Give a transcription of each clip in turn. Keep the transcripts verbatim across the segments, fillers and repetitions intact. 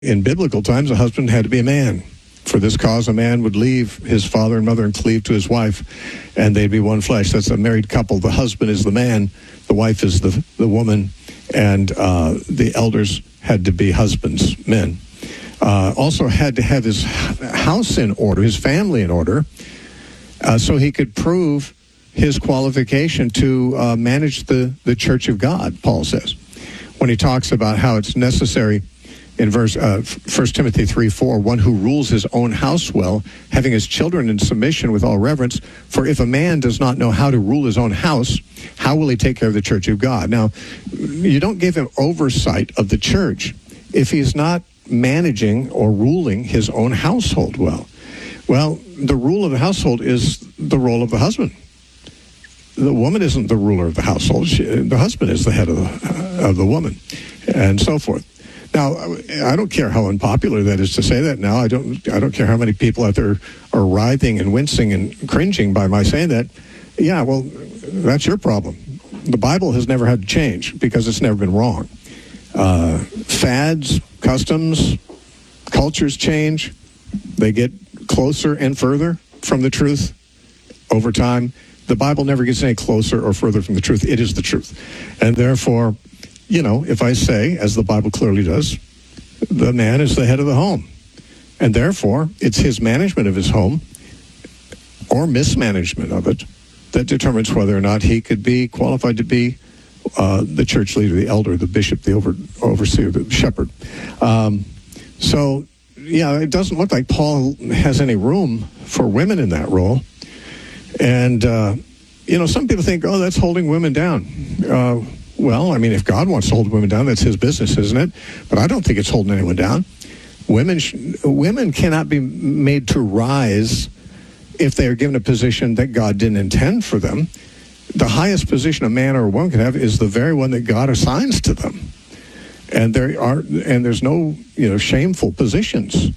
In biblical times, a husband had to be a man. For this cause, a man would leave his father and mother and cleave to his wife, and they'd be one flesh. That's a married couple. The husband is the man, the wife is the, the woman, and uh, the elders had to be husbands, men. Uh, also had to have his house in order, his family in order, uh, so he could prove his qualification to uh, manage the, the church of God, Paul says, when he talks about how it's necessary in verse uh, First Timothy three four, one who rules his own house well, having his children in submission with all reverence. For if a man does not know how to rule his own house, how will he take care of the church of God? Now, you don't give him oversight of the church if he's not managing or ruling his own household well. Well, the rule of the household is the role of the husband. The woman isn't the ruler of the household. She, the husband is the head of the, of the woman, and so forth. Now, I don't care how unpopular that is to say that now. I don't I don't care how many people out there are writhing and wincing and cringing by my saying that. Yeah, well, that's your problem. The Bible has never had to change because it's never been wrong. Uh, fads, customs, cultures change. They get closer and further from the truth over time. The Bible never gets any closer or further from the truth. It is the truth. And therefore, you know, if I say, as the Bible clearly does, the man is the head of the home. And therefore, it's his management of his home or mismanagement of it that determines whether or not he could be qualified to be uh, the church leader, the elder, the bishop, the over, overseer, the shepherd. Um, so, yeah, it doesn't look like Paul has any room for women in that role. And, uh, you know, some people think, oh, that's holding women down. Uh Well, I mean, if God wants to hold women down, that's his business, isn't it? But I don't think it's holding anyone down. Women sh- women cannot be made to rise if they are given a position that God didn't intend for them. The highest position a man or a woman can have is the very one that God assigns to them. And there are, and there's no, you know, shameful positions.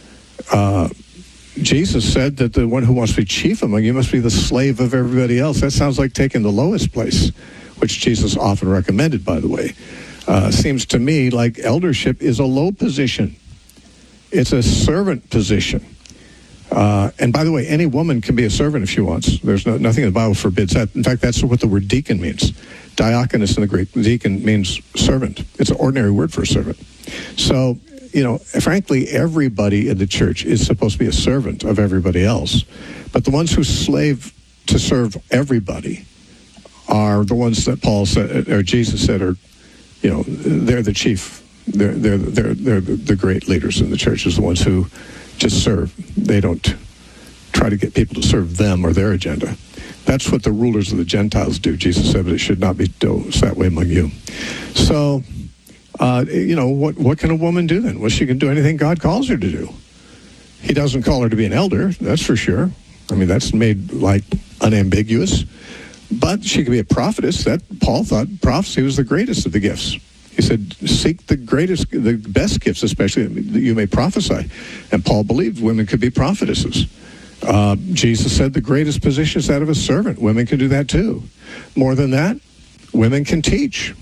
Uh, Jesus said that the one who wants to be chief among you must be the slave of everybody else. That sounds like taking the lowest place, which Jesus often recommended, by the way. Uh, seems to me like eldership is a low position. It's a servant position. Uh, and by the way, any woman can be a servant if she wants. There's no, nothing in the Bible forbids that. In fact, that's what the word deacon means. Diaconus in the Greek, deacon means servant. It's an ordinary word for a servant. So, you know, frankly, everybody in the church is supposed to be a servant of everybody else. But the ones who slave to serve everybody are the ones that Paul said, or Jesus said, are, you know, they're the chief. They're they're they're they're the great leaders in the church, is the ones who just serve. They don't try to get people to serve them or their agenda. That's what the rulers of the Gentiles do. Jesus said, but it should not be that way among you. So, uh, you know, what what can a woman do then? Well, she can do anything God calls her to do. He doesn't call her to be an elder, that's for sure. I mean, that's made like unambiguous. But she could be a prophetess. That Paul thought prophecy was the greatest of the gifts. He said, seek the greatest, the best gifts, especially that you may prophesy. And Paul believed women could be prophetesses. Uh, Jesus said the greatest position is that of a servant. Women can do that too. More than that, women can teach.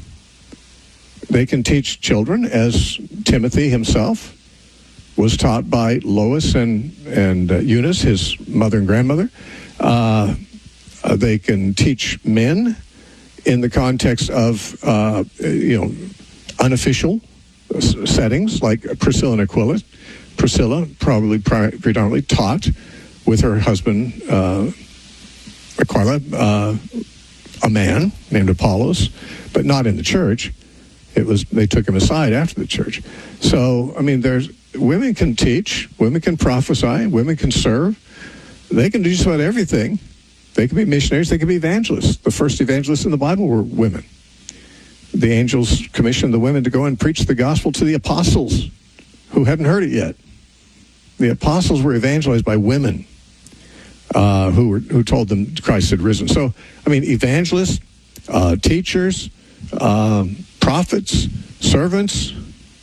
They can teach children, as Timothy himself was taught by Lois and, and uh, Eunice, his mother and grandmother. Uh, uh, they can teach men in the context of, uh, you know, unofficial settings, like Priscilla and Aquila. Priscilla probably pri- predominantly taught with her husband, uh, Aquila, uh, a man named Apollos, but not in the church. It was, they took him aside after the church. So, I mean, there's, women can teach, women can prophesy, women can serve. They can do just about everything. They can be missionaries, they can be evangelists. The first evangelists in the Bible were women. The angels commissioned the women to go and preach the gospel to the apostles who hadn't heard it yet. The apostles were evangelized by women uh, who were who told them Christ had risen. So, I mean, evangelists, uh, teachers, um, prophets, servants,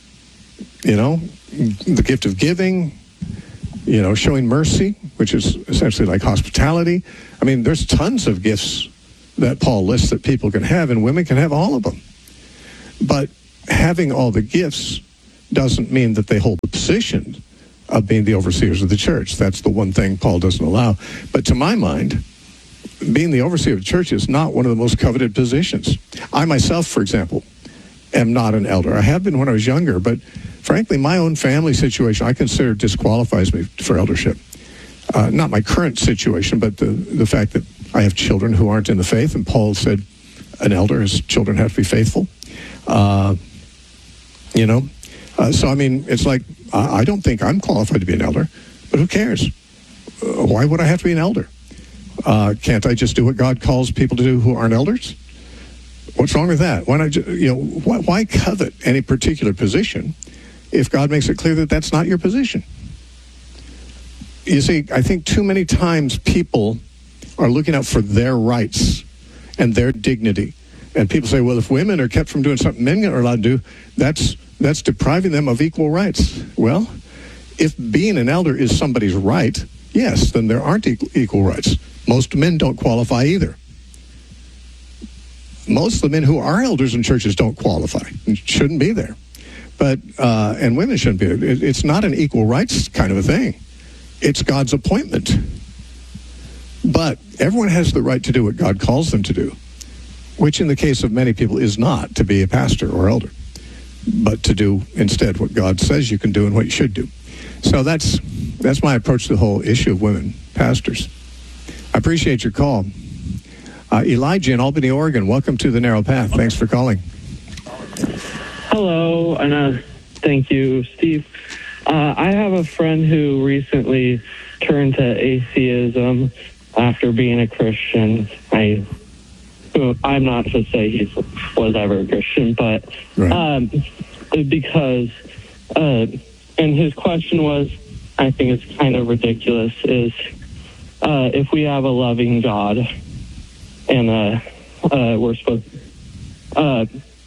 you know, the gift of giving, you know, showing mercy, which is essentially like hospitality. I mean, there's tons of gifts that Paul lists that people can have, and women can have all of them. But having all the gifts doesn't mean that they hold the position of being the overseers of the church. That's the one thing Paul doesn't allow. But to my mind, being the overseer of the church is not one of the most coveted positions. I myself, for example, am not an elder. I have been when I was younger, but frankly, my own family situation, I consider disqualifies me for eldership. Uh, not my current situation, but the, the fact that I have children who aren't in the faith, and Paul said an elder, his children have to be faithful. Uh, you know, uh, so I mean, it's like, I, I don't think I'm qualified to be an elder, but who cares? Uh, why would I have to be an elder? Uh, can't I just do what God calls people to do who aren't elders? What's wrong with that? Why not, you know, why, why covet any particular position if God makes it clear that that's not your position? You see, I think too many times people are looking out for their rights and their dignity. And people say, well, if women are kept from doing something men are allowed to do, that's that's depriving them of equal rights. Well, if being an elder is somebody's right, yes, then there aren't equal, equal rights. Most men don't qualify either. Most of the men who are elders in churches don't qualify and shouldn't be there. But, uh, and women shouldn't be there. It, it's not an equal rights kind of a thing. It's God's appointment. But everyone has the right to do what God calls them to do, which in the case of many people is not to be a pastor or elder, but to do instead what God says you can do and what you should do. So that's that's my approach to the whole issue of women pastors. I appreciate your call. Uh, Elijah in Albany, Oregon, welcome to The Narrow Path. Thanks for calling. Hello, and uh, thank you, Steve. Uh, I have a friend who recently turned to atheism after being a Christian. I, I'm not to say he was ever a Christian, but right. um, because, uh, and his question was, I think it's kind of ridiculous, is uh, if we have a loving God and uh, uh, we're supposed, uh,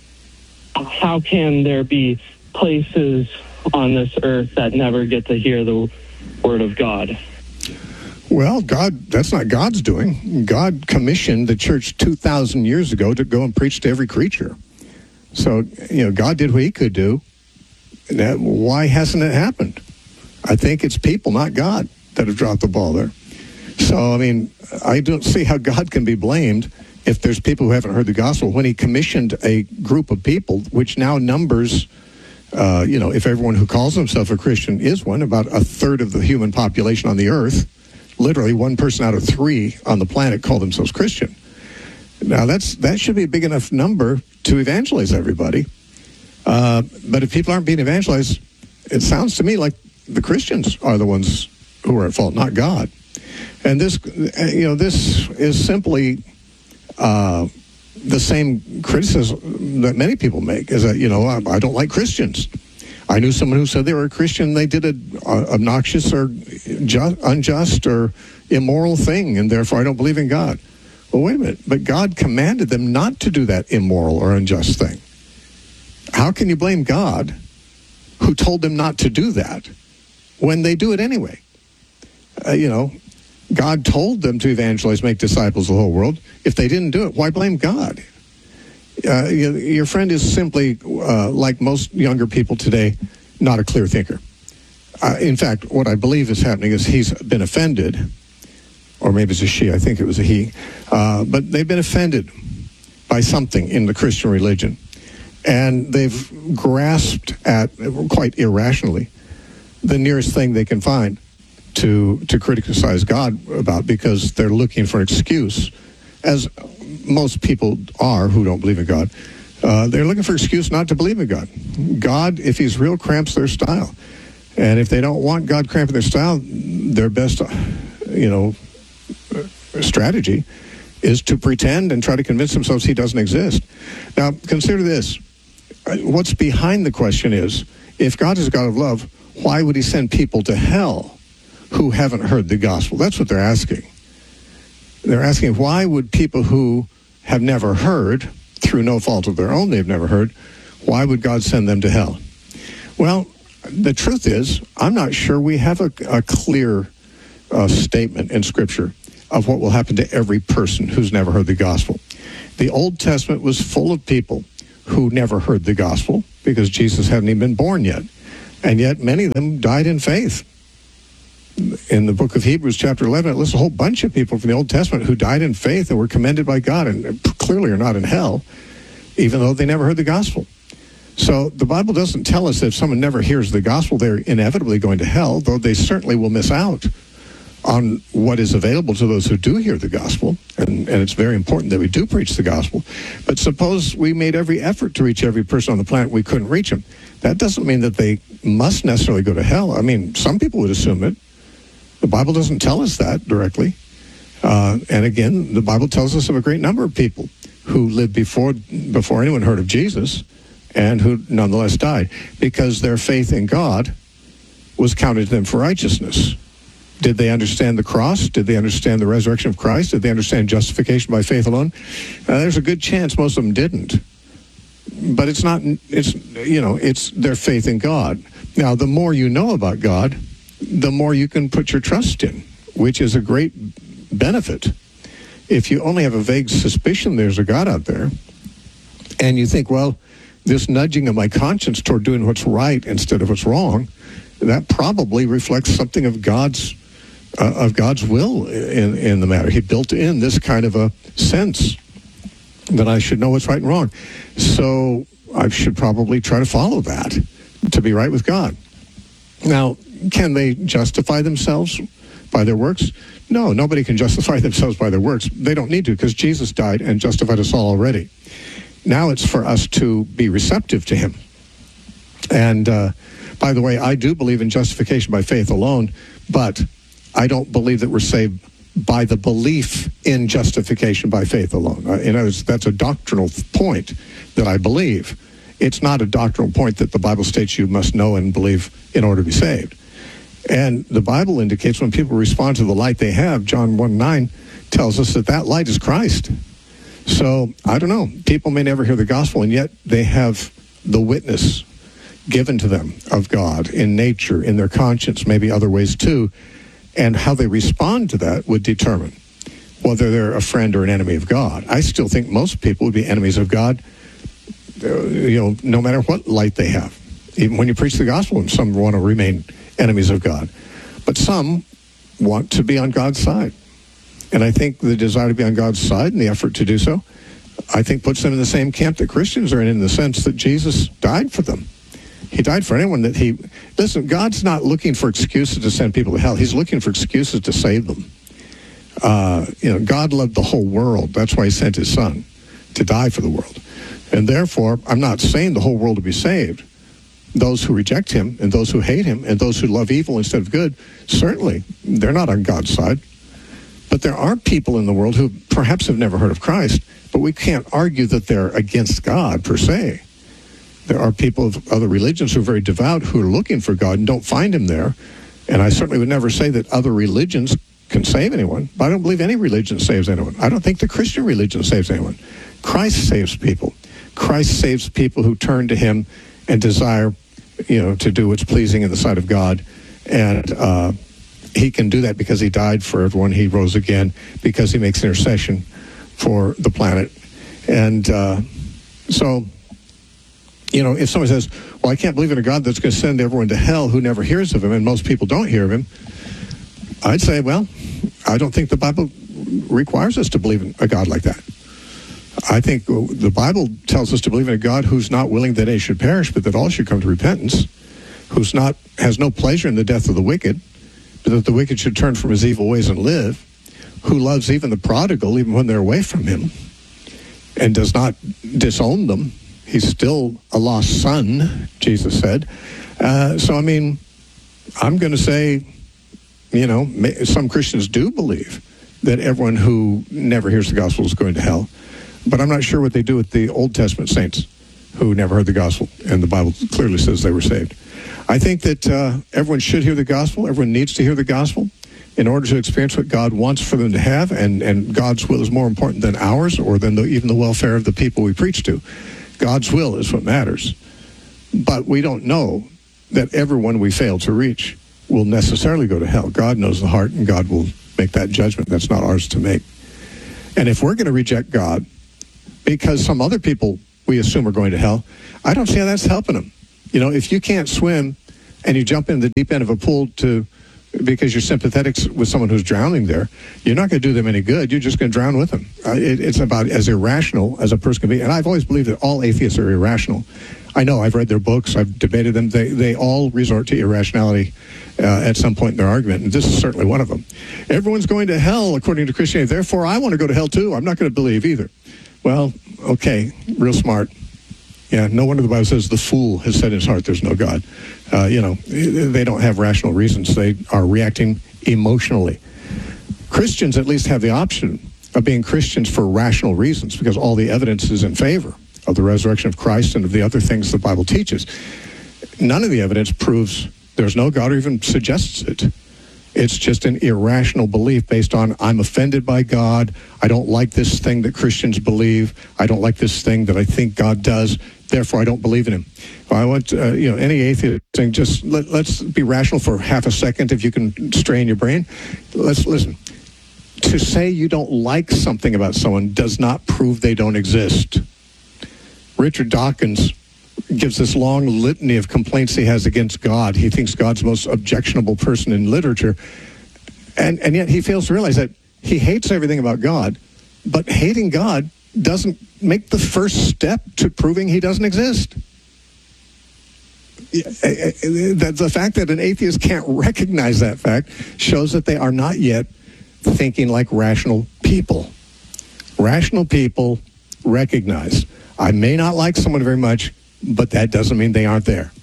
how can there be places on this earth that never get to hear the word of God? Well, God, that's not God's doing. God commissioned the church two thousand years ago to go and preach to every creature. So, you know, God did what he could do. That, why hasn't it happened? I think it's people, not God, that have dropped the ball there. So, I mean, I don't see how God can be blamed if there's people who haven't heard the gospel when he commissioned a group of people, which now numbers, uh, you know, if everyone who calls himself a Christian is one, about a third of the human population on the earth. Literally one person out of three on the planet call themselves Christian. Now, that's that should be a big enough number to evangelize everybody. Uh, but if people aren't being evangelized, it sounds to me like the Christians are the ones who are at fault, not God. And this, you know, this is simply uh, the same criticism that many people make, is that, you know, I, I don't like Christians. I knew someone who said they were a Christian, they did an uh, obnoxious or just, unjust or immoral thing, and therefore I don't believe in God. Well, wait a minute, but God commanded them not to do that immoral or unjust thing. How can you blame God who told them not to do that when they do it anyway? Uh, you know, God told them to evangelize, make disciples of the whole world. If they didn't do it, why blame God? Uh, your friend is simply, uh, like most younger people today, not a clear thinker. Uh, in fact, what I believe is happening is he's been offended, or maybe it's a she, I think it was a he, uh, but they've been offended by something in the Christian religion. And they've grasped at, quite irrationally, the nearest thing they can find to to criticize God about, because they're looking for an excuse, as most people are who don't believe in God. Uh, they're looking for an excuse not to believe in God. God, if he's real, cramps their style. And if they don't want God cramping their style, their best, you know, strategy is to pretend and try to convince themselves he doesn't exist. Now, consider this. What's behind the question is, if God is a God of love, why would he send people to hell who haven't heard the gospel? That's what they're asking. They're asking, why would people who have never heard, through no fault of their own they've never heard, why would God send them to hell? Well, the truth is, I'm not sure we have a, a clear uh, statement in Scripture of what will happen to every person who's never heard the gospel. The Old Testament was full of people who never heard the gospel because Jesus hadn't even been born yet. And yet many of them died in faith. In the book of Hebrews, chapter eleven, it lists a whole bunch of people from the Old Testament who died in faith and were commended by God and clearly are not in hell, even though they never heard the gospel. So the Bible doesn't tell us that if someone never hears the gospel, they're inevitably going to hell, though they certainly will miss out on what is available to those who do hear the gospel. And, and it's very important that we do preach the gospel. But suppose we made every effort to reach every person on the planet, we couldn't reach them. That doesn't mean that they must necessarily go to hell. I mean, some people would assume it. The Bible doesn't tell us that directly. Uh, and again, the Bible tells us of a great number of people who lived before before anyone heard of Jesus and who nonetheless died because their faith in God was counted to them for righteousness. Did they understand the cross? Did they understand the resurrection of Christ? Did they understand justification by faith alone? Uh, there's a good chance most of them didn't. But it's not, it's, you know, it's their faith in God. Now, the more you know about God, the more you can put your trust in, which is a great benefit. If you only have a vague suspicion there's a God out there, and you think, well, this nudging of my conscience toward doing what's right instead of what's wrong, that probably reflects something of God's uh, of God's will in, in the matter. He built in this kind of a sense that I should know what's right and wrong. So I should probably try to follow that to be right with God. Now, can they justify themselves by their works? No, nobody can justify themselves by their works. They don't need to, because Jesus died and justified us all already. Now it's for us to be receptive to him. And uh, by the way, I do believe in justification by faith alone, but I don't believe that we're saved by the belief in justification by faith alone. Uh, in other words, that's a doctrinal point that I believe. It's not a doctrinal point that the Bible states you must know and believe in order to be saved. And the Bible indicates when people respond to the light they have, John one nine tells us that that light is Christ. So, I don't know. People may never hear the gospel, and yet they have the witness given to them of God in nature, in their conscience, maybe other ways too. And how they respond to that would determine whether they're a friend or an enemy of God. I still think most people would be enemies of God, you know, no matter what light they have. Even when you preach the gospel, and some want to remain enemies of God. But some want to be on God's side. And I think the desire to be on God's side and the effort to do so, I think puts them in the same camp that Christians are in, in the sense that Jesus died for them. He died for anyone that he... Listen, God's not looking for excuses to send people to hell. He's looking for excuses to save them. Uh, you know, God loved the whole world. That's why he sent his son to die for the world. And therefore, I'm not saying the whole world to be saved. Those who reject him and those who hate him and those who love evil instead of good, certainly, they're not on God's side. But there are people in the world who perhaps have never heard of Christ, but we can't argue that they're against God per se. There are people of other religions who are very devout who are looking for God and don't find him there. And I certainly would never say that other religions can save anyone, but I don't believe any religion saves anyone. I don't think the Christian religion saves anyone. Christ saves people. Christ saves people who turn to him and desire, you know, to do what's pleasing in the sight of God. And uh, he can do that because he died for everyone. He rose again because he makes intercession for the planet. And uh, so... You know, if someone says, well, I can't believe in a God that's going to send everyone to hell who never hears of him, and most people don't hear of him, I'd say, well, I don't think the Bible requires us to believe in a God like that. I think the Bible tells us to believe in a God who's not willing that any should perish, but that all should come to repentance, who's not has no pleasure in the death of the wicked, but that the wicked should turn from his evil ways and live, who loves even the prodigal, even when they're away from him, and does not disown them. He's still a lost son, Jesus said. Uh, so, I mean, I'm going to say, you know, some Christians do believe that everyone who never hears the gospel is going to hell. But I'm not sure what they do with the Old Testament saints who never heard the gospel, and the Bible clearly says they were saved. I think that uh, everyone should hear the gospel. Everyone needs to hear the gospel in order to experience what God wants for them to have, and, and God's will is more important than ours or than the, even the welfare of the people we preach to. God's will is what matters. But we don't know that everyone we fail to reach will necessarily go to hell. God knows the heart, and God will make that judgment. That's not ours to make. And if we're going to reject God because some other people we assume are going to hell, I don't see how that's helping them. You know, if you can't swim and you jump in the deep end of a pool to because you're sympathetic with someone who's drowning there, you're not going to do them any good. You're just going to drown with them. Uh, it, it's about as irrational as a person can be. And I've always believed that all atheists are irrational. I know, I've read their books, I've debated them. They, they all resort to irrationality uh, at some point in their argument, and this is certainly one of them. Everyone's going to hell according to Christianity, therefore I want to go to hell too. I'm not going to believe either. Well, okay, real smart. Yeah, no wonder the Bible says the fool has said in his heart there's no God. Uh, you know, they don't have rational reasons. They are reacting emotionally. Christians at least have the option of being Christians for rational reasons because all the evidence is in favor of the resurrection of Christ and of the other things the Bible teaches. None of the evidence proves there's no God or even suggests it. It's just an irrational belief based on, I'm offended by God, I don't like this thing that Christians believe, I don't like this thing that I think God does, therefore I don't believe in him. I want, uh, you know, any atheist saying, just let, let's be rational for half a second if you can strain your brain. Let's listen. To say you don't like something about someone does not prove they don't exist. Richard Dawkins gives this long litany of complaints he has against God. He thinks God's the most objectionable person in literature. And, and yet he fails to realize that he hates everything about God, but hating God doesn't make the first step to proving he doesn't exist. The fact that an atheist can't recognize that fact shows that they are not yet thinking like rational people. Rational people recognize, I may not like someone very much, but that doesn't mean they aren't there.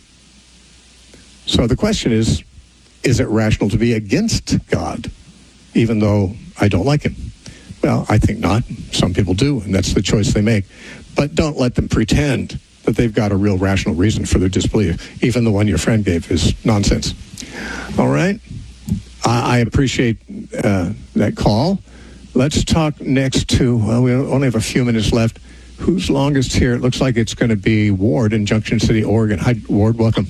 So the question is, is it rational to be against God, even though I don't like him? Well, I think not. Some people do, and that's the choice they make. But don't let them pretend that they've got a real rational reason for their disbelief. Even the one your friend gave is nonsense. All right? I, I appreciate uh, that call. Let's talk next to, well, we only have a few minutes left. Who's longest here? It looks like it's going to be Ward in Junction City, Oregon. Hi, Ward. Welcome.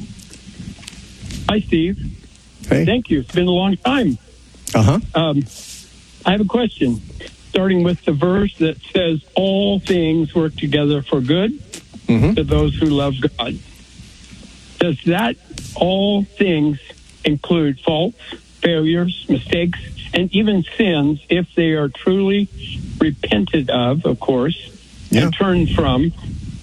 Hi, Steve. Hey. Thank you. It's been a long time. Uh-huh. Um, I have a question, starting with the verse that says, all things work together for good mm-hmm. to those who love God. Does that all things include faults, failures, mistakes, and even sins if they are truly repented of, of course, yeah. and turned from?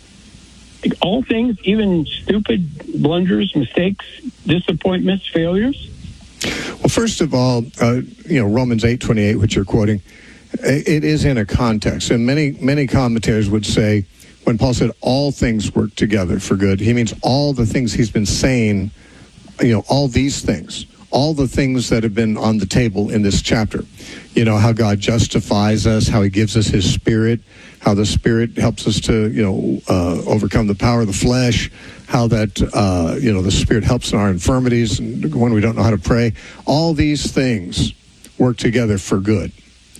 All things, even stupid blunders, mistakes, disappointments, failures? Well, first of all, uh, you know, Romans eight twenty-eight, which you're quoting, it is in a context. And many, many commentators would say, when Paul said all things work together for good, he means all the things he's been saying, you know, all these things, all the things that have been on the table in this chapter. You know, how God justifies us, how he gives us his Spirit, how the Spirit helps us to, you know, uh, overcome the power of the flesh, how that, uh, you know, the Spirit helps in our infirmities and when we don't know how to pray. All these things work together for good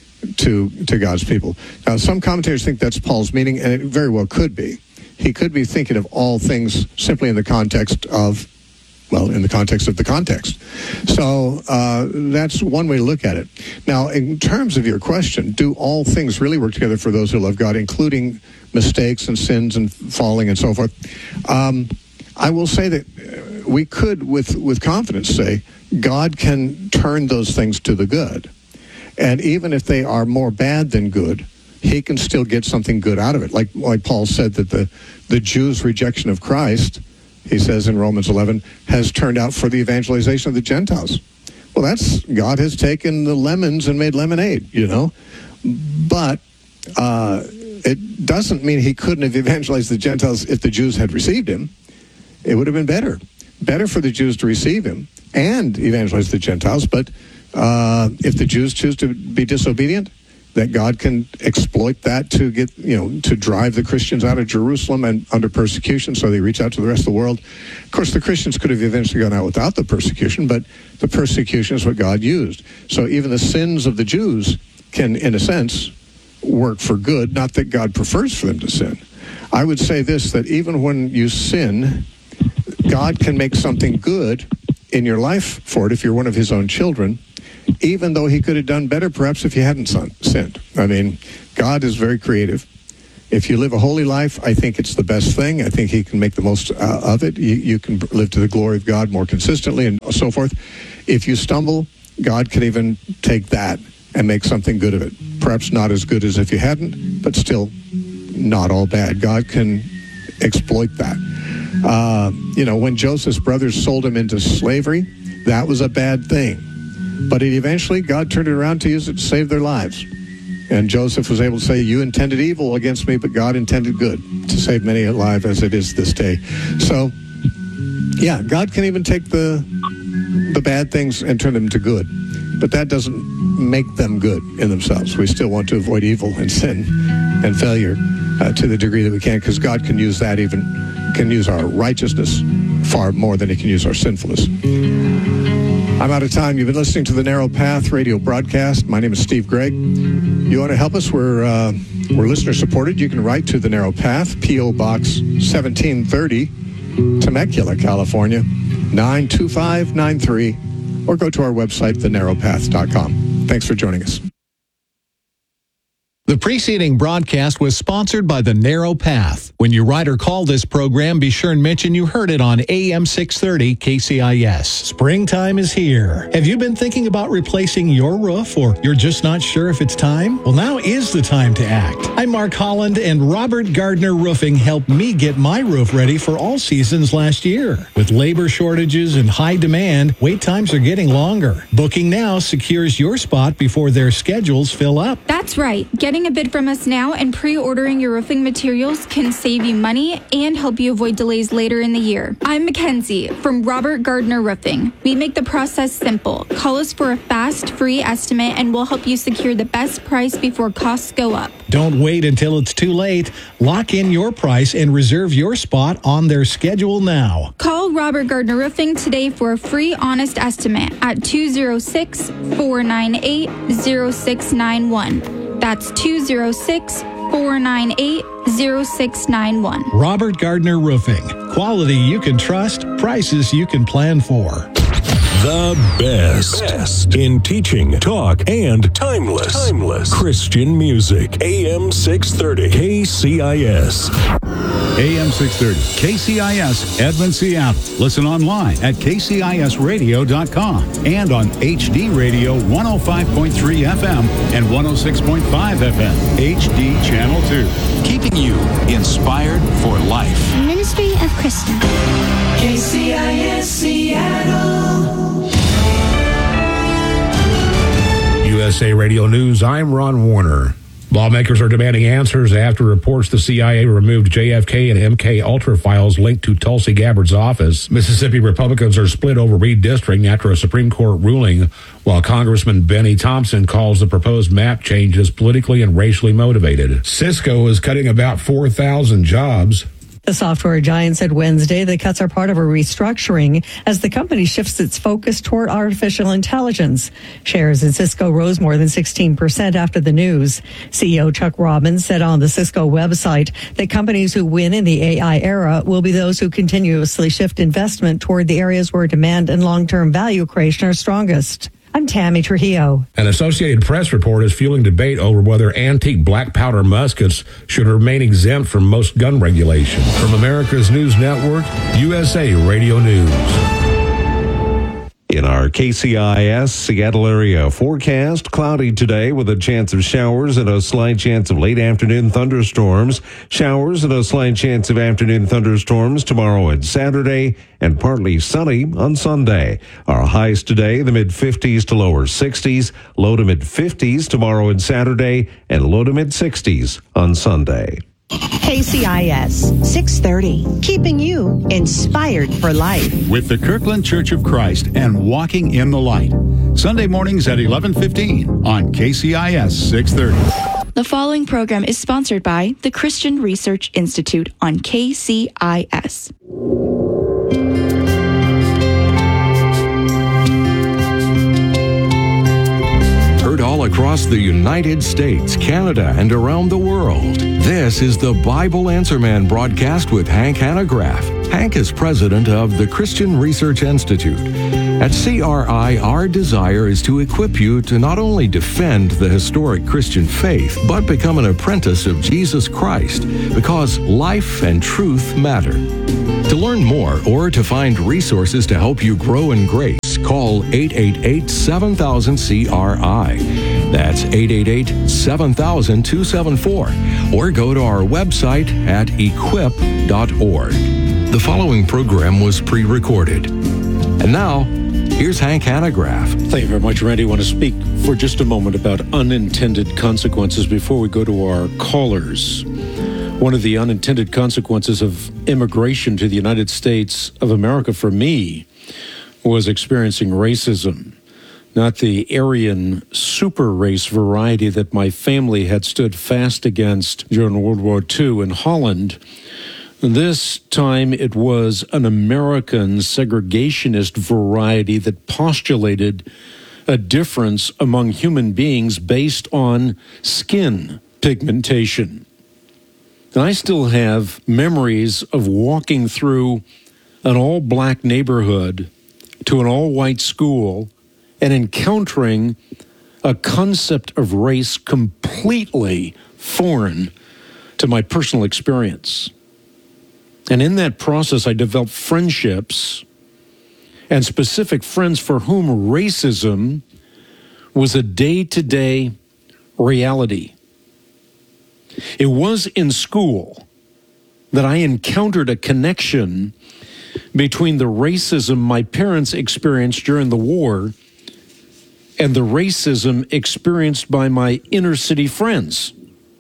to to God's people. Now, some commentators think that's Paul's meaning, and it very well could be. He could be thinking of all things simply in the context of, well, in the context of the context. So uh, that's one way to look at it. Now, in terms of your question, do all things really work together for those who love God, including mistakes and sins and falling and so forth? Um, I will say that we could, with, with confidence, say God can turn those things to the good. And even if they are more bad than good, he can still get something good out of it. Like, like Paul said that the, the Jews' rejection of Christ, he says in Romans eleven, has turned out for the evangelization of the Gentiles. Well, that's, God has taken the lemons and made lemonade, you know. But uh, it doesn't mean he couldn't have evangelized the Gentiles if the Jews had received him. It would have been better. Better for the Jews to receive him and evangelize the Gentiles. But uh, if the Jews choose to be disobedient, that God can exploit that to get, you know, to drive the Christians out of Jerusalem and under persecution, so they reach out to the rest of the world. Of course, the Christians could have eventually gone out without the persecution, but the persecution is what God used. So even the sins of the Jews can, in a sense, work for good, not that God prefers for them to sin. I would say this, that even when you sin, God can make something good in your life for it if you're one of his own children, even though he could have done better perhaps if you hadn't sinned. I mean, God is very creative. If you live a holy life, I think it's the best thing. I think he can make the most uh, of it. You, you can live to the glory of God more consistently and so forth. If you stumble, God can even take that and make something good of it. Perhaps not as good as if you hadn't, but still not all bad. God can exploit that. Uh, you know, when Joseph's brothers sold him into slavery, that was a bad thing. But it eventually, God turned it around to use it to save their lives. And Joseph was able to say, you intended evil against me, but God intended good to save many alive as it is this day. So, yeah, God can even take the the bad things and turn them to good. But that doesn't make them good in themselves. We still want to avoid evil and sin and failure uh, to the degree that we can, because God can use that even, can use our righteousness far more than he can use our sinfulness. I'm out of time. You've been listening to the Narrow Path radio broadcast. My name is Steve Gregg. You want to help us? We're, uh, we're listener-supported. You can write to the Narrow Path, P O. Box seventeen thirty, Temecula, California, nine two five nine three, or go to our website, the narrow path dot com. Thanks for joining us. The preceding broadcast was sponsored by The Narrow Path. When you write or call this program, be sure and mention you heard it on A M six thirty K C I S. Springtime is here. Have you been thinking about replacing your roof, or you're just not sure if it's time? Well, now is the time to act. I'm Mark Holland, and Robert Gardner Roofing helped me get my roof ready for all seasons last year. With labor shortages and high demand, wait times are getting longer. Booking now secures your spot before their schedules fill up. That's right. Getting a bid from us now and pre-ordering your roofing materials can save you money and help you avoid delays later in the year. I'm Mackenzie from Robert Gardner Roofing. We make the process simple. Call us for a fast, free estimate, and we'll help you secure the best price before costs go up. Don't wait until it's too late. Lock in your price and reserve your spot on their schedule now. Call Robert Gardner Roofing today for a free, honest estimate at two oh six, four nine eight, oh six nine one. That's two oh six, four nine eight, oh six nine one. Robert Gardner Roofing. Quality you can trust, prices you can plan for. The best, best in teaching, talk, and timeless, timeless Christian music. A M six thirty K C I S. A M six thirty K C I S, Edmond, Seattle. Listen online at k c i s radio dot com and on H D Radio one oh five point three F M and one oh six point five F M, H D Channel two. Keeping you inspired for life. Ministry of Christian. K C I S Seattle. U S A Radio News, I'm Ron Warner. Lawmakers are demanding answers after reports the C I A removed J F K and M K Ultra files linked to Tulsi Gabbard's office. Mississippi Republicans are split over redistricting after a Supreme Court ruling, while Congressman Benny Thompson calls the proposed map changes politically and racially motivated. Cisco is cutting about four thousand jobs. The software giant said Wednesday the cuts are part of a restructuring as the company shifts its focus toward artificial intelligence. Shares in Cisco rose more than sixteen percent after the news. C E O Chuck Robbins said on the Cisco website that companies who win in the A I era will be those who continuously shift investment toward the areas where demand and long-term value creation are strongest. I'm Tammy Trujillo. An Associated Press report is fueling debate over whether antique black powder muskets should remain exempt from most gun regulation. From America's News Network, U S A Radio News. In our K C I S Seattle area forecast, cloudy today with a chance of showers and a slight chance of late afternoon thunderstorms. Showers and a slight chance of afternoon thunderstorms tomorrow and Saturday, and partly sunny on Sunday. Our highs today, the mid-fifties to lower sixties, low to mid-fifties tomorrow and Saturday, and low to mid-sixties on Sunday. K C I S six thirty, keeping you inspired for life. With the Kirkland Church of Christ and Walking in the Light. Sunday mornings at eleven fifteen on K C I S six thirty. The following program is sponsored by the Christian Research Institute on K C I S. Heard all across the United States, Canada, and around the world. This is the Bible Answer Man broadcast with Hank Hanegraaff. Hank is president of the Christian Research Institute. At C R I, our desire is to equip you to not only defend the historic Christian faith, but become an apprentice of Jesus Christ, because life and truth matter. To learn more or to find resources to help you grow in grace, call eight eight eight, seven thousand, C R I. That's eight eight eight, seven thousand, two seven four. Or go to our website at equip dot org. The following program was pre-recorded. And now, here's Hank Hanegraaff. Thank you very much, Randy. I want to speak for just a moment about unintended consequences before we go to our callers. One of the unintended consequences of immigration to the United States of America for me was experiencing racism. Not the Aryan super race variety that my family had stood fast against during World War Two in Holland. This time it was an American segregationist variety that postulated a difference among human beings based on skin pigmentation. And I still have memories of walking through an all-black neighborhood to an all-white school and encountering a concept of race completely foreign to my personal experience. And in that process, I developed friendships and specific friends for whom racism was a day-to-day reality. It was in school that I encountered a connection between the racism my parents experienced during the war and the racism experienced by my inner-city friends.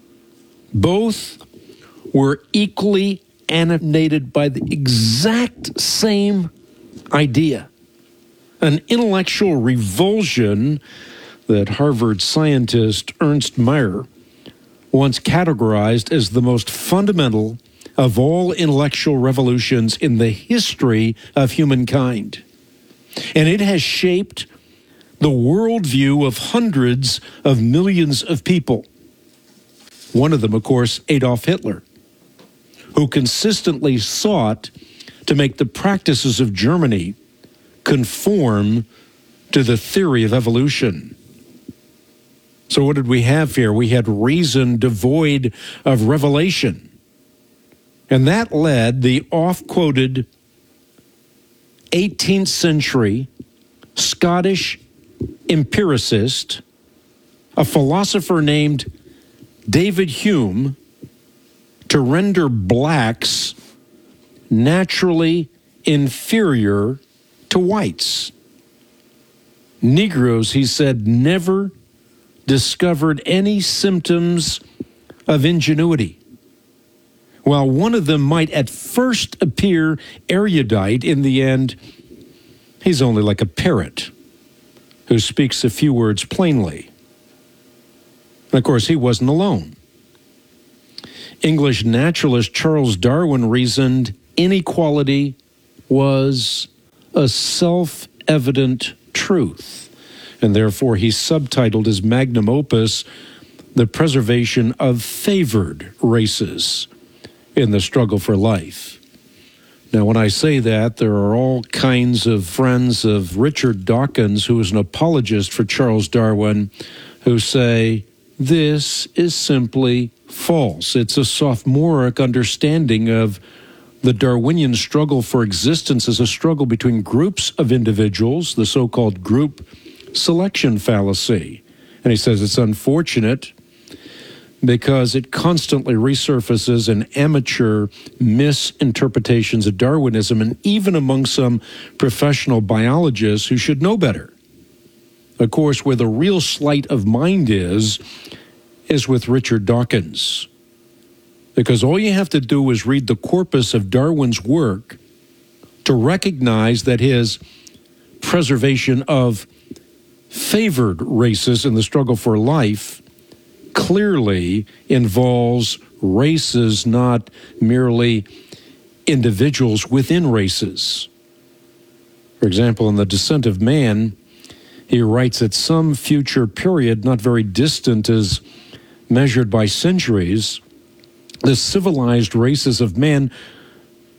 Both were equally animated by the exact same idea, an intellectual revulsion that Harvard scientist Ernst Mayr once categorized as the most fundamental of all intellectual revolutions in the history of humankind. And it has shaped the worldview of hundreds of millions of people. One of them, of course, Adolf Hitler, who consistently sought to make the practices of Germany conform to the theory of evolution. So what did we have here? We had reason devoid of revelation. And that led the oft-quoted eighteenth century Scottish empiricist, a philosopher named David Hume, to render blacks naturally inferior to whites. Negroes, he said, never discovered any symptoms of ingenuity. While one of them might at first appear erudite, in the end, he's only like a parrot who speaks a few words plainly. And of course, he wasn't alone. English naturalist Charles Darwin reasoned inequality was a self-evident truth, and therefore he subtitled his magnum opus, The Preservation of Favored Races in the Struggle for Life. Now, when I say that, there are all kinds of friends of Richard Dawkins, who is an apologist for Charles Darwin, who say, this is simply false. It's a sophomoric understanding of the Darwinian struggle for existence as a struggle between groups of individuals, the so-called group selection fallacy. And he says it's unfortunate because it constantly resurfaces in amateur misinterpretations of Darwinism, and even among some professional biologists who should know better. Of course, where the real sleight of mind is, is with Richard Dawkins. Because all you have to do is read the corpus of Darwin's work to recognize that his preservation of favored races in the struggle for life clearly involves races, not merely individuals within races. For example, in The Descent of Man, he writes at some future period, not very distant as measured by centuries, the civilized races of man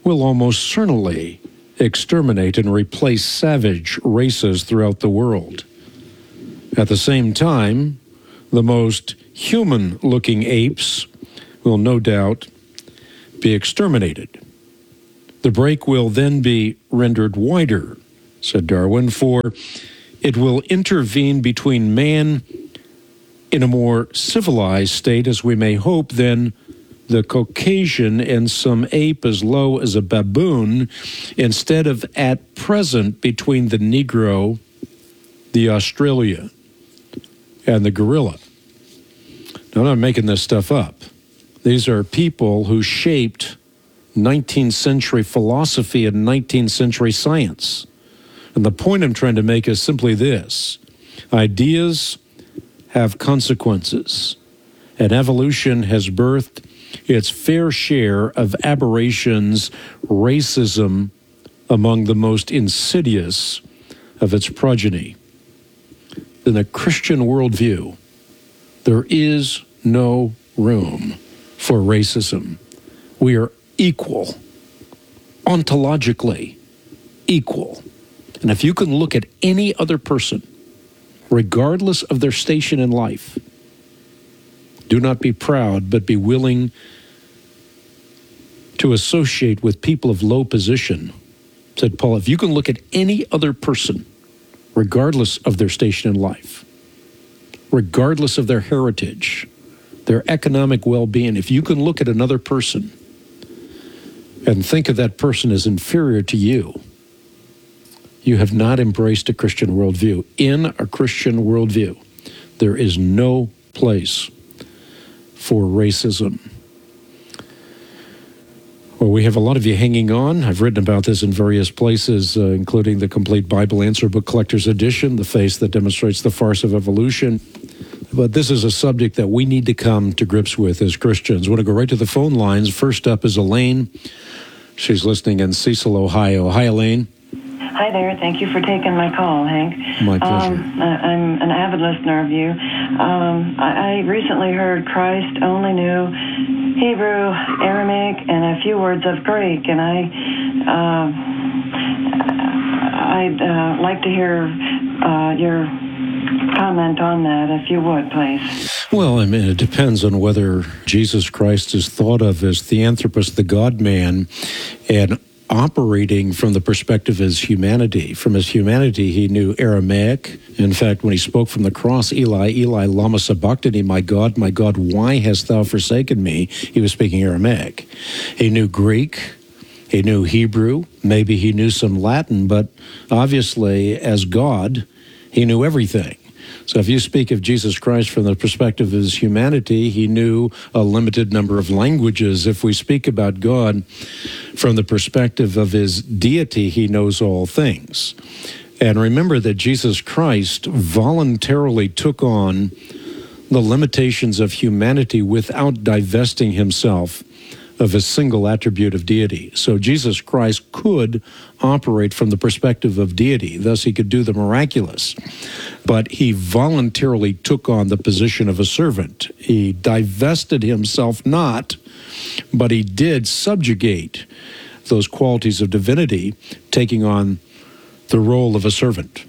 will almost certainly exterminate and replace savage races throughout the world. At the same time, the most human-looking apes will no doubt be exterminated. The break will then be rendered wider, said Darwin, for it will intervene between man in a more civilized state, as we may hope, than the Caucasian and some ape as low as a baboon, instead of at present between the Negro, the Australia, and the gorilla. Now, I'm not making this stuff up. These are people who shaped nineteenth century philosophy and nineteenth century science. And the point I'm trying to make is simply this. Ideas have consequences, and evolution has birthed its fair share of aberrations, racism among the most insidious of its progeny. In the Christian worldview, there is no room for racism. We are equal, ontologically equal. And if you can look at any other person, regardless of their station in life, do not be proud, but be willing to associate with people of low position, said Paul. If you can look at any other person, regardless of their station in life, regardless of their heritage, their economic well-being, if you can look at another person and think of that person as inferior to you, you have not embraced a Christian worldview. In a Christian worldview, there is no place for racism. Well, we have a lot of you hanging on. I've written about this in various places, uh, including the Complete Bible Answer Book Collector's Edition, The Face That Demonstrates the Farce of Evolution. But this is a subject that we need to come to grips with as Christians. I want to go right to the phone lines. First up is Elaine. She's listening in Cecil, Ohio. Hi, Elaine. Hi there. Thank you for taking my call, Hank. My pleasure. Um, I'm an avid listener of you. Um, I, I recently heard Christ only knew Hebrew, Aramaic, and a few words of Greek, and I, uh, I'd uh, like to hear uh, your comment on that, if you would, please. Well, I mean, it depends on whether Jesus Christ is thought of as the Anthropos, the God-man, and operating from the perspective of his humanity. From his humanity, he knew Aramaic. In fact, when he spoke from the cross, Eli, Eli, lama sabachthani, my God, my God, why hast thou forsaken me? He was speaking Aramaic. He knew Greek. He knew Hebrew. Maybe he knew some Latin, but obviously, as God, he knew everything. So if you speak of Jesus Christ from the perspective of his humanity, he knew a limited number of languages. If we speak about God from the perspective of his deity, he knows all things. And remember that Jesus Christ voluntarily took on the limitations of humanity without divesting himself of a single attribute of deity. So Jesus Christ could operate from the perspective of deity, thus he could do the miraculous. But he voluntarily took on the position of a servant. He divested himself not, but he did subjugate those qualities of divinity, taking on the role of a servant.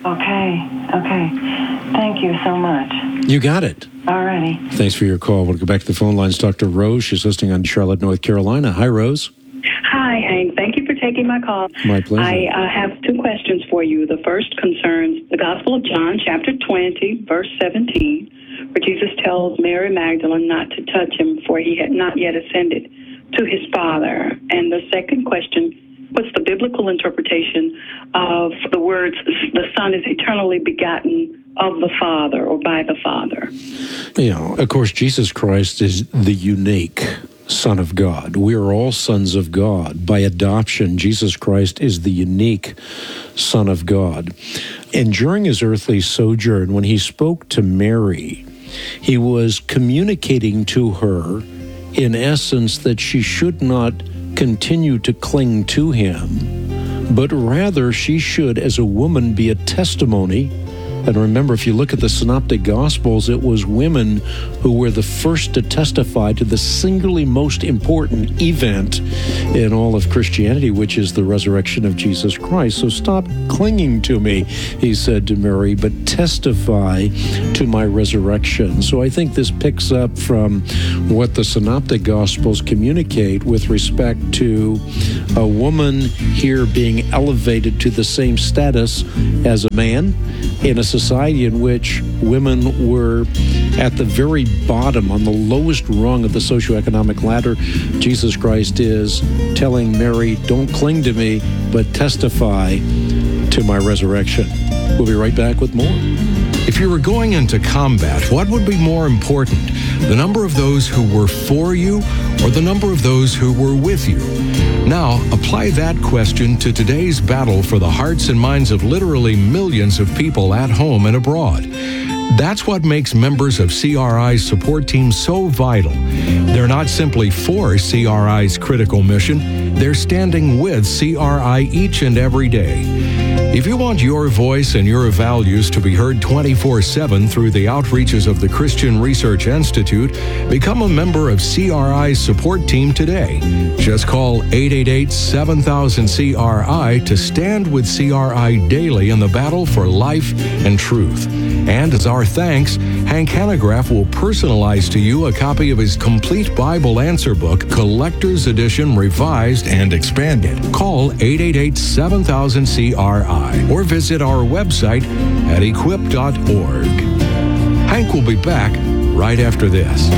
Okay, okay. Thank you so much. You got it. All righty. Thanks for your call. We'll go back to the phone lines. Talk to Rose. She's listening on Charlotte, North Carolina. Hi, Rose. Hi, Hank. Thank you for taking my call. My pleasure. I uh, have two questions for you. The first concerns the Gospel of John, chapter twenty, verse seventeen, where Jesus tells Mary Magdalene not to touch him, for he had not yet ascended to his Father. And the second question, what's the biblical interpretation of the words, the Son is eternally begotten of the Father or by the Father? You know, of course, Jesus Christ is the unique Son of God. We are all sons of God. By adoption, Jesus Christ is the unique Son of God. And during his earthly sojourn, when he spoke to Mary, he was communicating to her, in essence, that she should not continue to cling to him, but rather she should, as a woman, be a testimony And remember, if you look at the Synoptic Gospels, it was women who were the first to testify to the singularly most important event in all of Christianity, which is the resurrection of Jesus Christ. So stop clinging to me, he said to Mary, but testify to my resurrection. So I think this picks up from what the Synoptic Gospels communicate with respect to a woman here being elevated to the same status as a man in a society in which women were at the very bottom, on the lowest rung of the socioeconomic ladder. Jesus Christ is telling Mary, don't cling to me, but testify to my resurrection. We'll be right back with more. If you were going into combat, what would be more important? The number of those who were for you or the number of those who were with you? Now, apply that question to today's battle for the hearts and minds of literally millions of people at home and abroad. That's what makes members of C R I's support team so vital. They're not simply for C R I's critical mission, they're standing with C R I each and every day. If you want your voice and your values to be heard twenty-four seven through the outreaches of the Christian Research Institute, become a member of C R I's support team today. Just call eight eight eight, seven thousand, C R I to stand with C R I daily in the battle for life and truth. And as our thanks, Hank Hanegraaff will personalize to you a copy of his complete Bible answer book, Collector's Edition, revised and expanded. Call eight eight eight, seven thousand, C R I or visit our website at equip dot org. Hank will be back right after this.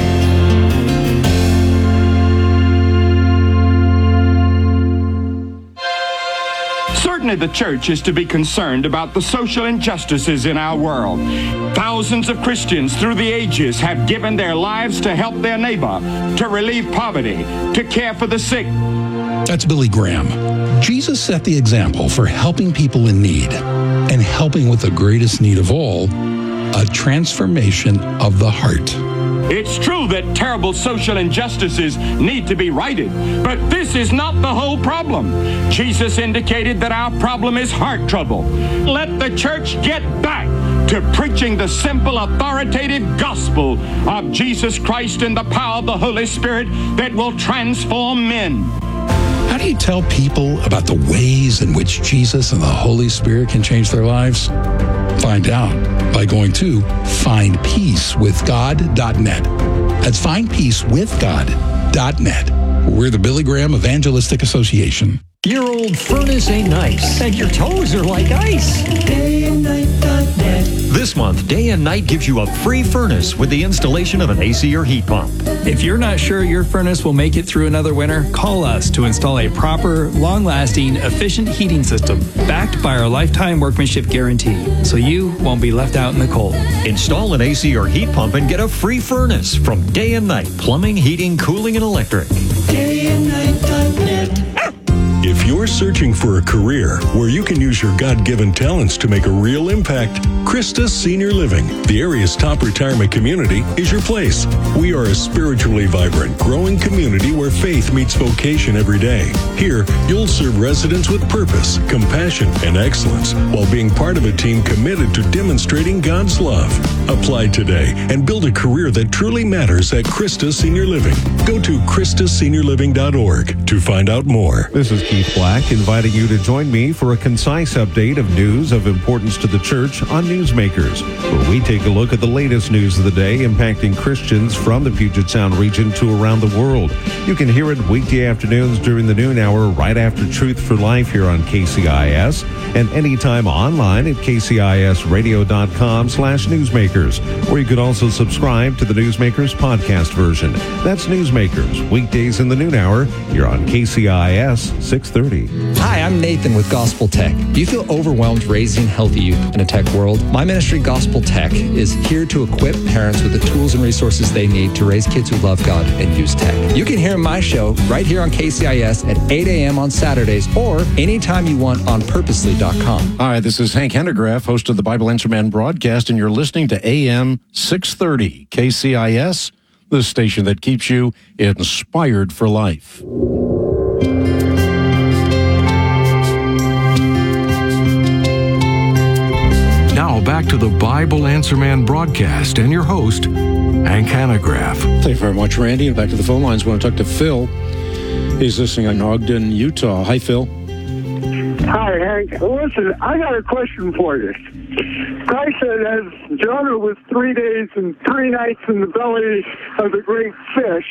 Certainly the church is to be concerned about the social injustices in our world. Thousands of Christians through the ages have given their lives to help their neighbor, to relieve poverty, to care for the sick. That's Billy Graham. Jesus set the example for helping people in need and helping with the greatest need of all, a transformation of the heart. It's true that terrible social injustices need to be righted, but this is not the whole problem. Jesus indicated that our problem is heart trouble. Let the church get back to preaching the simple, authoritative gospel of Jesus Christ and the power of the Holy Spirit that will transform men. How do you tell people about the ways in which Jesus and the Holy Spirit can change their lives? Find out by going to find peace with god dot net. That's find peace with god dot net. We're the Billy Graham Evangelistic Association. Your old furnace ain't nice, and your toes are like ice. day and night dot net. This month, Day and Night gives you a free furnace with the installation of an A C or heat pump. If you're not sure your furnace will make it through another winter, call us to install a proper, long-lasting, efficient heating system backed by our lifetime workmanship guarantee, so you won't be left out in the cold. Install an A C or heat pump and get a free furnace from Day and Night Plumbing, Heating, Cooling, and Electric. day and night dot net. If you're searching for a career where you can use your God-given talents to make a real impact, Christus Senior Living, the area's top retirement community, is your place. We are a spiritually vibrant, growing community where faith meets vocation every day. Here, you'll serve residents with purpose, compassion, and excellence while being part of a team committed to demonstrating God's love. Apply today and build a career that truly matters at Christus Senior Living. Go to christus senior living dot org to find out more. This is Keith Black, inviting you to join me for a concise update of news of importance to the church on Newsmakers, where we take a look at the latest news of the day impacting Christians from the Puget Sound region to around the world. You can hear it weekday afternoons during the noon hour right after Truth for Life here on K C I S, and anytime online at k c i s radio dot com slash newsmakers, or you could also subscribe to the Newsmakers podcast version. That's Newsmakers, weekdays in the noon hour here on K C I S six thirty. Hi, I'm Nathan with Gospel Tech. Do you feel overwhelmed raising healthy youth in a tech world? My ministry, Gospel Tech, is here to equip parents with the tools and resources they need to raise kids who love God and use tech. You can hear my show right here on K C I S at eight a.m. on Saturdays or anytime you want on purposely dot com. Hi, this is Hank Hanegraaff, host of the Bible Answer Man broadcast, and you're listening to A M six thirty K C I S, the station that keeps you inspired for life. Now back to the Bible Answer Man broadcast and your host, Hank Hanegraaff. Thank you very much, Randy. And back to the phone lines. We want to talk to Phil. He's listening in Ogden, Utah. Hi, Phil. Hi, Hank. Listen, I got a question for you. Christ said as Jonah was three days and three nights in the belly of the great fish,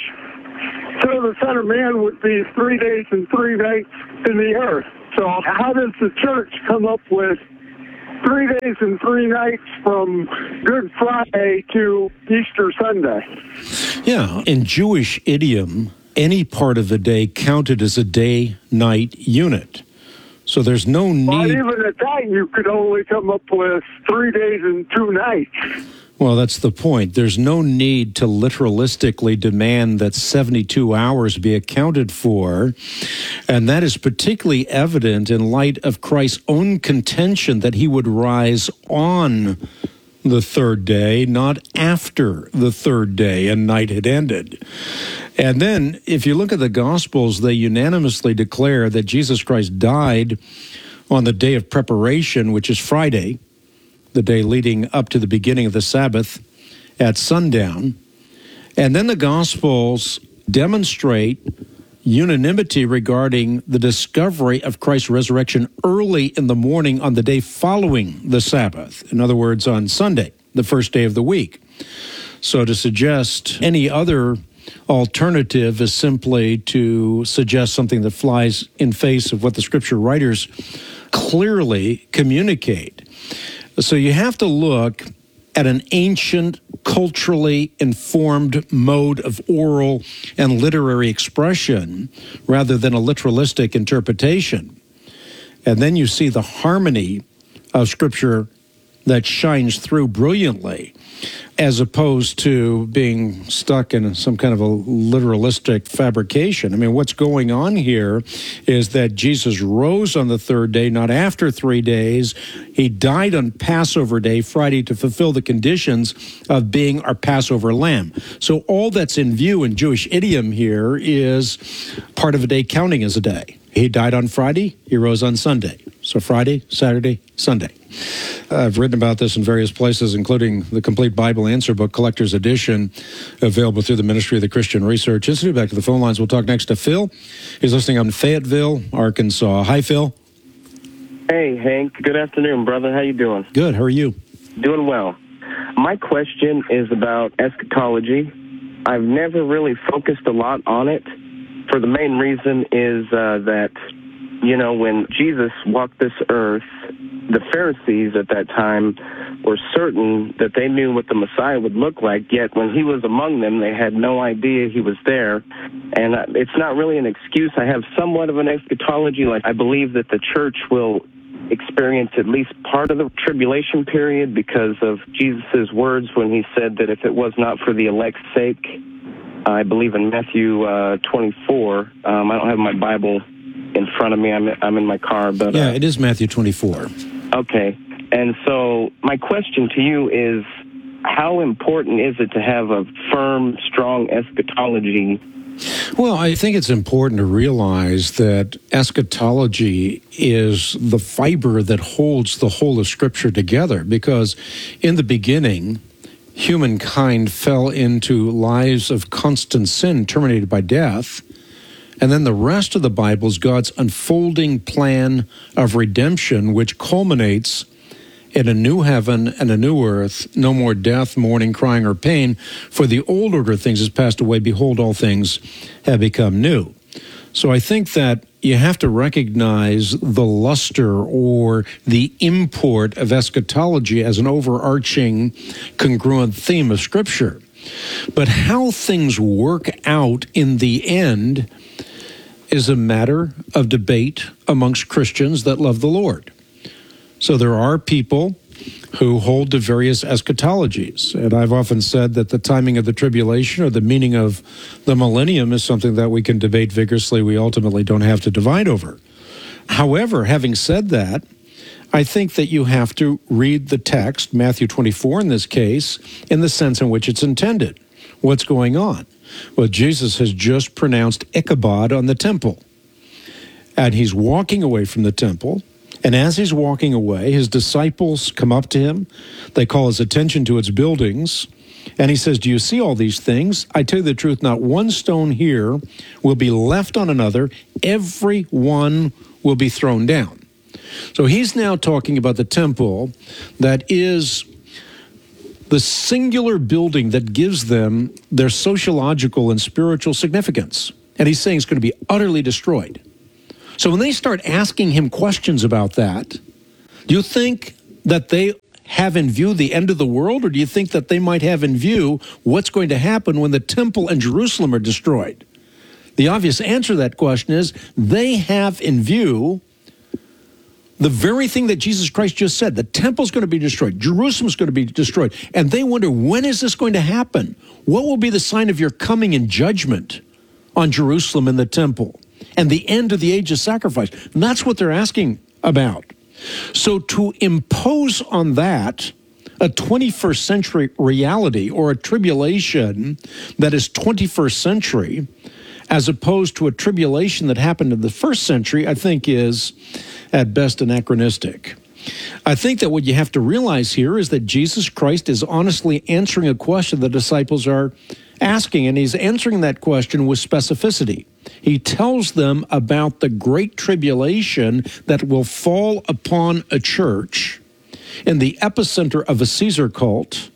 so the Son of Man would be three days and three nights in the earth. So how does the church come up with three days and three nights from Good Friday to Easter Sunday? Yeah, in Jewish idiom, any part of the day counted as a day-night unit. So there's no need... Well, even at that, you could only come up with three days and two nights. Well, that's the point. There's no need to literalistically demand that seventy-two hours be accounted for. And that is particularly evident in light of Christ's own contention that he would rise on the third day, not after the third day and night had ended. And then, if you look at the Gospels, they unanimously declare that Jesus Christ died on the day of preparation, which is Friday, the day leading up to the beginning of the Sabbath at sundown. And then the Gospels demonstrate unanimity regarding the discovery of Christ's resurrection early in the morning on the day following the Sabbath. In other words, on Sunday, the first day of the week. So to suggest any other alternative is simply to suggest something that flies in face of what the Scripture writers clearly communicate. So you have to look at an ancient, culturally informed mode of oral and literary expression rather than a literalistic interpretation. And then you see the harmony of Scripture that shines through brilliantly, as opposed to being stuck in some kind of a literalistic fabrication. I mean, what's going on here is that Jesus rose on the third day, not after three days. He died on Passover Day, Friday, to fulfill the conditions of being our Passover lamb. So all that's in view in Jewish idiom here is part of a day counting as a day. He died on Friday, he rose on Sunday. So Friday, Saturday, Sunday. I've written about this in various places, including the Complete Bible Answer Book, Collector's Edition, available through the Ministry of the Christian Research Institute. Back to the phone lines. We'll talk next to Phil. He's listening on Fayetteville, Arkansas. Hi, Phil. Hey, Hank. Good afternoon, brother. How you doing? Good. How are you? Doing well. My question is about eschatology. I've never really focused a lot on it. For the main reason is uh, that, you know, when Jesus walked this earth, the Pharisees at that time were certain that they knew what the Messiah would look like, yet when he was among them, they had no idea he was there. And it's not really an excuse. I have somewhat of an eschatology. Like, I believe that the church will experience at least part of the tribulation period because of Jesus' words when he said that if it was not for the elect's sake, I believe in Matthew uh, twenty-four. Um, I don't have my Bible in front of me. I'm, I'm in my car. But yeah, uh, it is Matthew twenty-four. Okay. And so my question to you is, how important is it to have a firm, strong eschatology? Well, I think it's important to realize that eschatology is the fiber that holds the whole of Scripture together, because in the beginning, humankind fell into lives of constant sin terminated by death. And then the rest of the Bible is God's unfolding plan of redemption, which culminates in a new heaven and a new earth, no more death, mourning, crying, or pain, for the old order of things has passed away. Behold, all things have become new. So I think that you have to recognize the luster or the import of eschatology as an overarching, congruent theme of Scripture. But how things work out in the end is a matter of debate amongst Christians that love the Lord. So there are people who hold to various eschatologies. And I've often said that the timing of the tribulation or the meaning of the millennium is something that we can debate vigorously. We ultimately don't have to divide over. However, having said that, I think that you have to read the text, Matthew twenty-four in this case, in the sense in which it's intended. What's going on? Well, Jesus has just pronounced Ichabod on the temple. And he's walking away from the temple, And as he's walking away, his disciples come up to him. They call his attention to its buildings. And he says, do you see all these things? I tell you the truth, not one stone here will be left on another. Every one will be thrown down. So he's now talking about the temple that is the singular building that gives them their sociological and spiritual significance. And he's saying it's going to be utterly destroyed. So when they start asking him questions about that, do you think that they have in view the end of the world, or do you think that they might have in view what's going to happen when the temple and Jerusalem are destroyed? The obvious answer to that question is they have in view the very thing that Jesus Christ just said. The temple's going to be destroyed. Jerusalem's going to be destroyed. And they wonder, when is this going to happen? What will be the sign of your coming in judgment on Jerusalem and the temple and the end of the age of sacrifice? And that's what they're asking about. So to impose on that a twenty-first century reality or a tribulation that is twenty-first century as opposed to a tribulation that happened in the first century, I think is at best anachronistic. I think that what you have to realize here is that Jesus Christ is honestly answering a question the disciples are asking, and he's answering that question with specificity. He tells them about the great tribulation that will fall upon a church in the epicenter of a Caesar cult,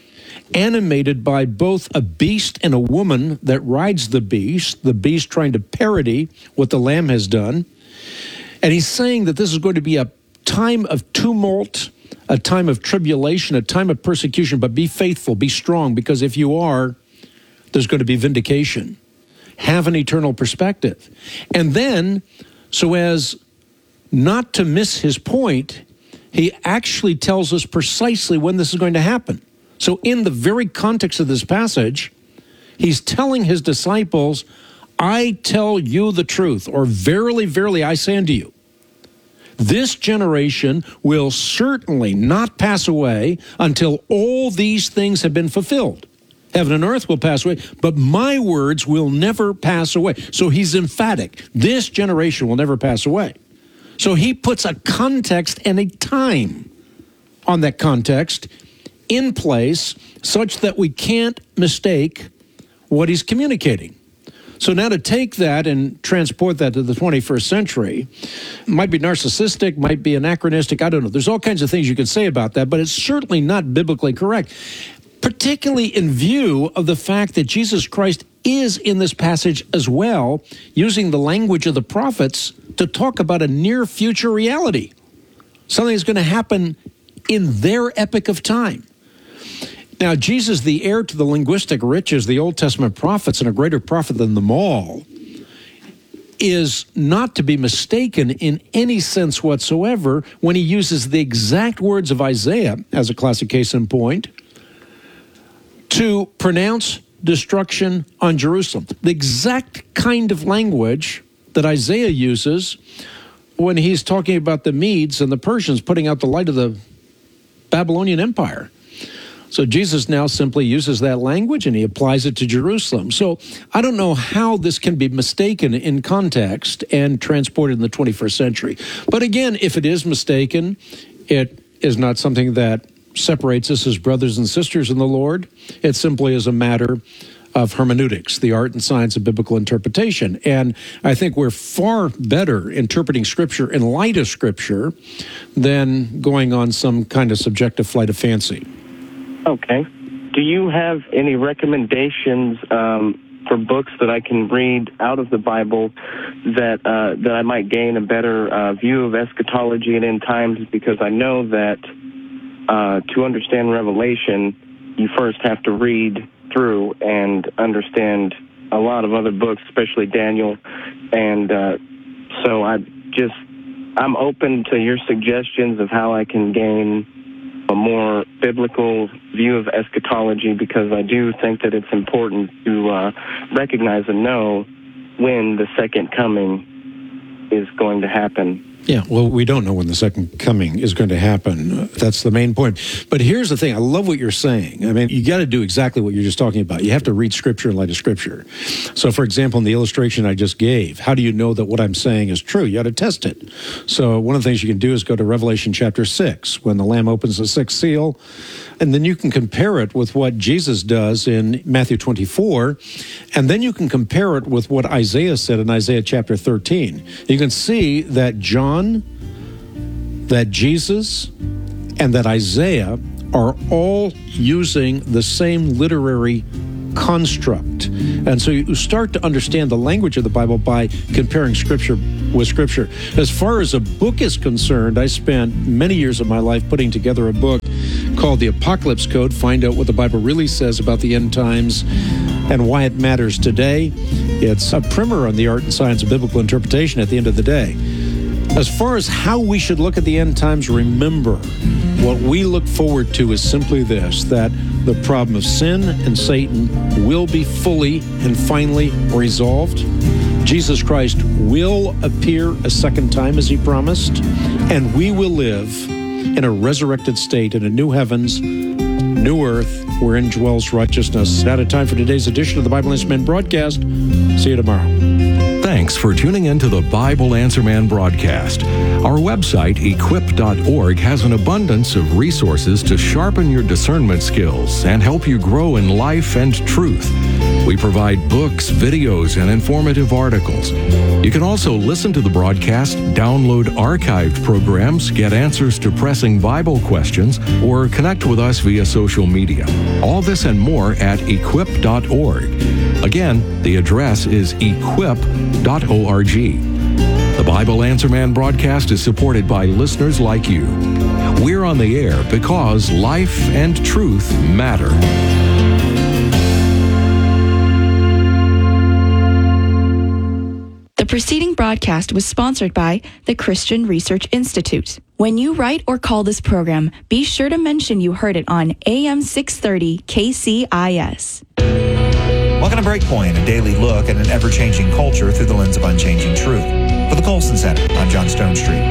animated by both a beast and a woman that rides the beast, the beast trying to parody what the Lamb has done. And he's saying that this is going to be a time of tumult, a time of tribulation, a time of persecution, but be faithful, be strong, because if you are, there's going to be vindication. Have an eternal perspective. And then, so as not to miss his point, he actually tells us precisely when this is going to happen. So in the very context of this passage, he's telling his disciples, I tell you the truth, or verily, verily, I say unto you, this generation will certainly not pass away until all these things have been fulfilled. Heaven and earth will pass away, but my words will never pass away. So he's emphatic. This generation will never pass away. So he puts a context and a time on that context in place such that we can't mistake what he's communicating. So now to take that and transport that to the twenty-first century might be narcissistic, might be anachronistic, I don't know. There's all kinds of things you can say about that, but it's certainly not biblically correct, particularly in view of the fact that Jesus Christ is in this passage as well, using the language of the prophets to talk about a near future reality, something that's going to happen in their epoch of time. Now, Jesus, the heir to the linguistic riches, the Old Testament prophets, and a greater prophet than them all, is not to be mistaken in any sense whatsoever when he uses the exact words of Isaiah, as a classic case in point, to pronounce destruction on Jerusalem. The exact kind of language that Isaiah uses when he's talking about the Medes and the Persians putting out the light of the Babylonian Empire. So Jesus now simply uses that language and he applies it to Jerusalem. So I don't know how this can be mistaken in context and transported in the twenty-first century. But again, if it is mistaken, it is not something that separates us as brothers and sisters in the Lord. It simply is a matter of hermeneutics, the art and science of biblical interpretation. And I think we're far better interpreting Scripture in light of Scripture than going on some kind of subjective flight of fancy. Okay. Do you have any recommendations um, for books that I can read out of the Bible that uh, that I might gain a better uh, view of eschatology and end times? Because I know that uh, to understand Revelation, you first have to read through and understand a lot of other books, especially Daniel. And uh, so I just, I'm open to your suggestions of how I can gain a more biblical view of eschatology, because I do think that it's important to uh, recognize and know when the second coming is going to happen. Yeah, well, we don't know when the second coming is going to happen. That's the main point. But here's the thing. I love what you're saying. I mean, you got to do exactly what you're just talking about. You have to read Scripture in light of Scripture. So, for example, in the illustration I just gave, how do you know that what I'm saying is true? You got to test it. So one of the things you can do is go to Revelation chapter six, when the Lamb opens the sixth seal, and then you can compare it with what Jesus does in Matthew twenty-four, and then you can compare it with what Isaiah said in Isaiah chapter thirteen. You can see that John, that Jesus, and that Isaiah are all using the same literary construct. And so you start to understand the language of the Bible by comparing Scripture with Scripture. As far as a book is concerned, I spent many years of my life putting together a book called The Apocalypse Code, find out what the Bible really says about the end times and why it matters today. It's a primer on the art and science of biblical interpretation at the end of the day. As far as how we should look at the end times, remember, what we look forward to is simply this, that the problem of sin and Satan will be fully and finally resolved. Jesus Christ will appear a second time as he promised, and we will live in a resurrected state in a new heavens, new earth, wherein dwells righteousness. Out of time for today's edition of the Bible Answer Man broadcast. See you tomorrow. Thanks for tuning in to the Bible Answer Man broadcast. Our website, equip dot org, has an abundance of resources to sharpen your discernment skills and help you grow in life and truth. We provide books, videos, and informative articles. You can also listen to the broadcast, download archived programs, get answers to pressing Bible questions, or connect with us via social media. All this and more at equip dot org. Again, the address is equip dot org. The Bible Answer Man broadcast is supported by listeners like you. We're on the air because life and truth matter. The preceding broadcast was sponsored by the Christian Research Institute. When you write or call this program, be sure to mention you heard it on A M six thirty K C I S. Welcome to Breakpoint, a daily look at an ever-changing culture through the lens of unchanging truth. For the Colson Center, I'm John Stone Street.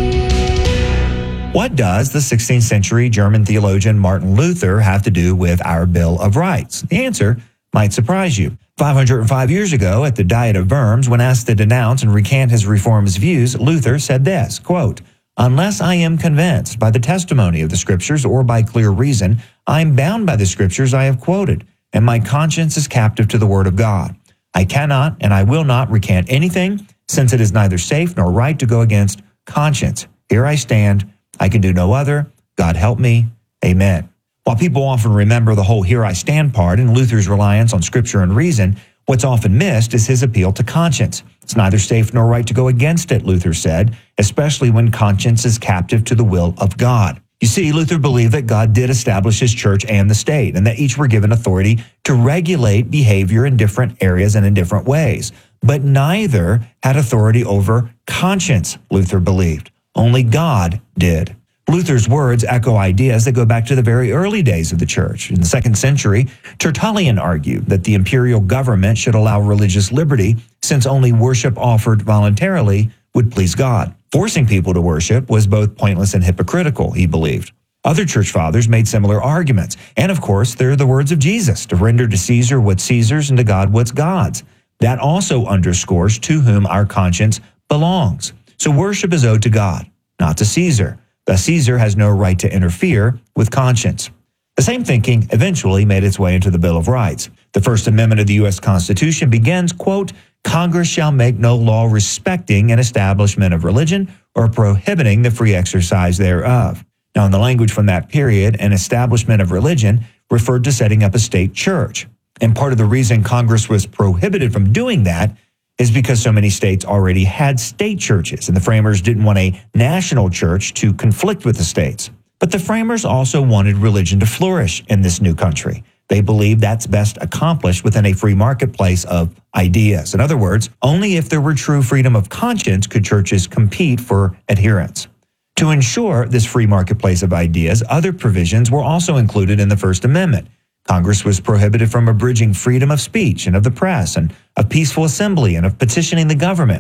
What does the sixteenth century German theologian Martin Luther have to do with our Bill of Rights? The answer might surprise you. five hundred five years ago, at the Diet of Worms, when asked to denounce and recant his reformist views, Luther said this, quote, "Unless I am convinced by the testimony of the Scriptures or by clear reason, I am bound by the Scriptures I have quoted, and my conscience is captive to the Word of God. I cannot and I will not recant anything, since it is neither safe nor right to go against conscience. Here I stand. I can do no other. God help me. Amen." While people often remember the whole "here I stand" part and Luther's reliance on Scripture and reason, what's often missed is his appeal to conscience. It's neither safe nor right to go against it, Luther said, especially when conscience is captive to the will of God. You see, Luther believed that God did establish his church and the state, and that each were given authority to regulate behavior in different areas and in different ways. But neither had authority over conscience, Luther believed. Only God did. Luther's words echo ideas that go back to the very early days of the church. In the second century, Tertullian argued that the imperial government should allow religious liberty, since only worship offered voluntarily would please God. Forcing people to worship was both pointless and hypocritical, he believed. Other church fathers made similar arguments. And of course, there are the words of Jesus, to render to Caesar what's Caesar's and to God what's God's. That also underscores to whom our conscience belongs. So worship is owed to God, not to Caesar. Thus, Caesar has no right to interfere with conscience. The same thinking eventually made its way into the Bill of Rights. The First Amendment of the U S Constitution begins, quote, "Congress shall make no law respecting an establishment of religion or prohibiting the free exercise thereof." Now, in the language from that period, an establishment of religion referred to setting up a state church. And part of the reason Congress was prohibited from doing that is because so many states already had state churches, and the framers didn't want a national church to conflict with the states. But the framers also wanted religion to flourish in this new country. They believed that's best accomplished within a free marketplace of ideas. In other words, only if there were true freedom of conscience could churches compete for adherents. To ensure this free marketplace of ideas, other provisions were also included in the First Amendment. Congress was prohibited from abridging freedom of speech and of the press and of peaceful assembly and of petitioning the government.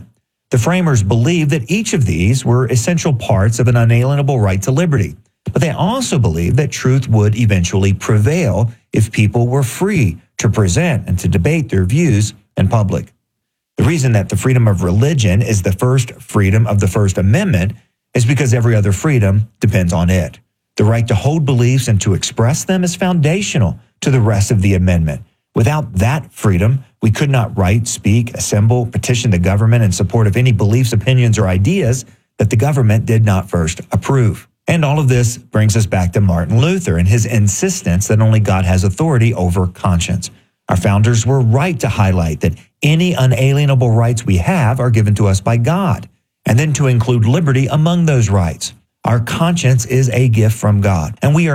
The framers believed that each of these were essential parts of an unalienable right to liberty, but they also believed that truth would eventually prevail if people were free to present and to debate their views in public. The reason that the freedom of religion is the first freedom of the First Amendment is because every other freedom depends on it. The right to hold beliefs and to express them is foundational to the rest of the amendment. Without that freedom, we could not write, speak, assemble, petition the government in support of any beliefs, opinions, or ideas that the government did not first approve. And all of this brings us back to Martin Luther and his insistence that only God has authority over conscience. Our founders were right to highlight that any unalienable rights we have are given to us by God, and then to include liberty among those rights. Our conscience is a gift from God, and we are